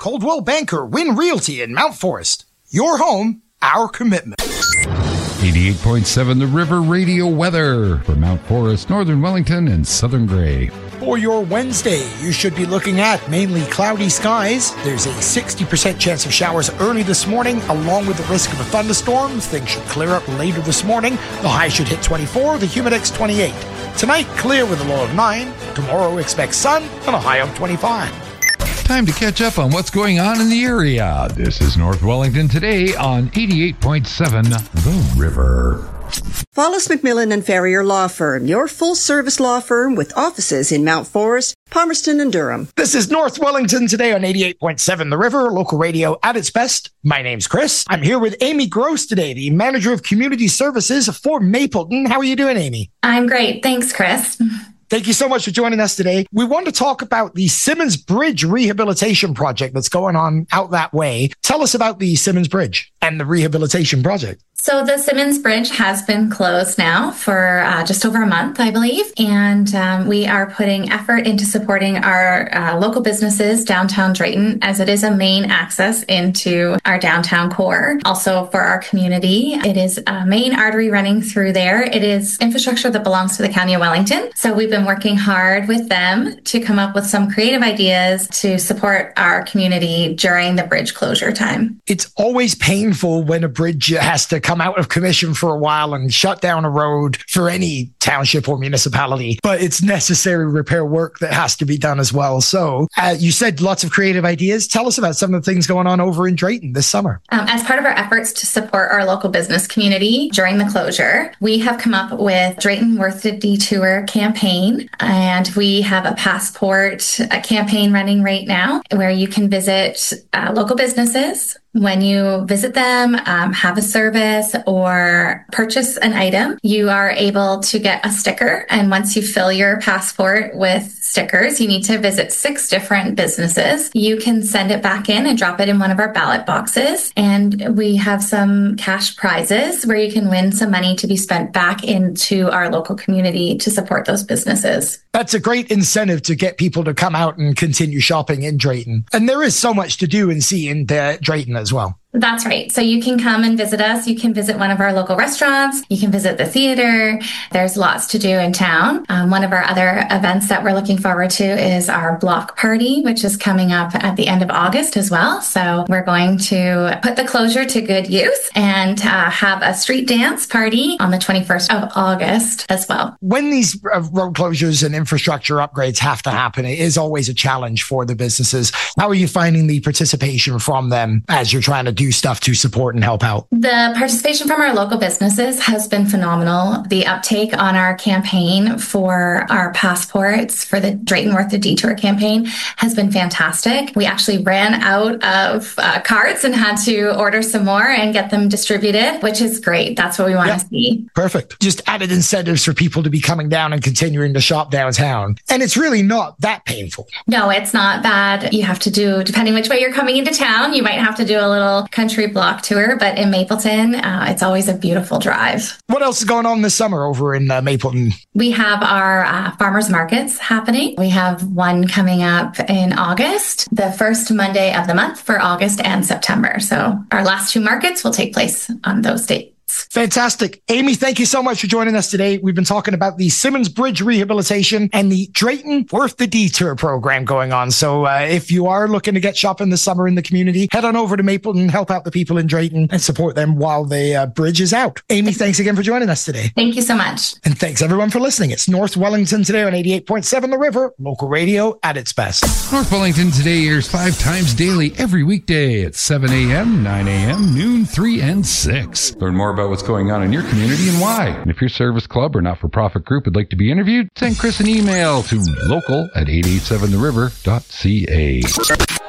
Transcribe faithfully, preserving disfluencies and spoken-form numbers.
Coldwell Banker Win Realty in Mount Forest. Your home, our commitment. eighty-eight point seven The River Radio weather for Mount Forest, Northern Wellington, and Southern Gray. For your Wednesday, you should be looking at mainly cloudy skies. There's a sixty percent chance of showers early this morning, along with the risk of a thunderstorm. Things should clear up later this morning. The high should hit twenty-four, the humidex twenty-eight. Tonight, clear with a low of nine. Tomorrow, expect sun and a high of twenty-five. Time to catch up on what's going on in the area. This is North Wellington Today on eighty-eight point seven The River. Follis McMillan and Ferrier Law Firm, your full-service law firm with offices in Mount Forest, Palmerston, and Durham. This is North Wellington Today on eighty-eight point seven The River, local radio at its best. My name's Chris. I'm here with Amy Gross today, the Manager of Community Services for Mapleton. How are you doing, Amy? I'm great. Thanks, Chris. Thank you so much for joining us today. We want to talk about the Simmons Bridge rehabilitation project that's going on out that way. Tell us about the Simmons Bridge and the rehabilitation project. So the Simmons Bridge has been closed now for uh, just over a month, I believe, and um, we are putting effort into supporting our uh, local businesses downtown Drayton, as it is a main access into our downtown core. Also for our community, it is a main artery running through there. It is infrastructure that belongs to the County of Wellington. So we've been working hard with them to come up with some creative ideas to support our community during the bridge closure time. It's always painful when a bridge has to come out of commission for a while and shut down a road for any township or municipality, but it's necessary repair work that has to be done as well. So uh, you said lots of creative ideas. Tell us about some of the things going on over in Drayton this summer. Um, as part of our efforts to support our local business community during the closure, we have come up with Drayton Worth the Detour campaign, and we have a passport a campaign running right now where you can visit uh, local businesses. When you visit them, um, have a service, or purchase an item, you are able to get a sticker. And once you fill your passport with stickers, you need to visit six different businesses. You can send it back in and drop it in one of our ballot boxes. And we have some cash prizes where you can win some money to be spent back into our local community to support those businesses. That's a great incentive to get people to come out and continue shopping in Drayton. And there is so much to do and see in uh, Drayton as well. That's right. So you can come and visit us. You can visit one of our local restaurants. You can visit the theater. There's lots to do in town. Um, one of our other events that we're looking forward to is our block party, which is coming up at the end of August as well. So we're going to put the closure to good use and uh, have a street dance party on the twenty-first of August as well. When these road closures and infrastructure upgrades have to happen, it is always a challenge for the businesses. How are you finding the participation from them as you're trying to do stuff to support and help out? The participation from our local businesses has been phenomenal. The uptake on our campaign for our passports for the Drayton Worth the Detour campaign has been fantastic. We actually ran out of uh, cards and had to order some more and get them distributed, which is great. That's what we want to Yep. see. Perfect. Just added incentives for people to be coming down and continuing to shop downtown. And it's really not that painful. No, it's not bad. You have to do, depending which way you're coming into town, you might have to do a little country block tour, but in Mapleton, uh, it's always a beautiful drive. What else is going on this summer over in uh, Mapleton? We have our uh, farmers markets happening. We have one coming up in August, the first Monday of the month for August and September. So our last two markets will take place on those dates. Fantastic. Amy, thank you so much for joining us today. We've been talking about the Simmons Bridge rehabilitation and the Drayton Worth the Detour program going on. So uh, if you are looking to get shopping this summer in the community, head on over to Mapleton, help out the people in Drayton and support them while the uh, bridge is out. Amy, thanks again for joining us today. Thank you so much. And thanks everyone for listening. It's North Wellington Today on eighty-eight point seven The River, local radio at its best. North Wellington Today airs five times daily every weekday at seven a.m., nine a.m., noon, three, and six. Learn more about what's going on in your community and why. And if your service club or not-for-profit group would like to be interviewed, send Chris an email to local at eight eight seven the river dot c a.